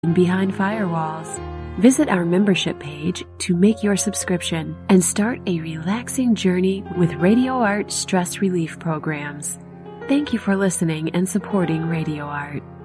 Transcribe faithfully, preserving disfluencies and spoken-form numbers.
Behind Firewalls. Visit our membership page to make your subscription and start a relaxing journey with Radio Art stress relief programs. Thank you for listening and supporting Radio Art.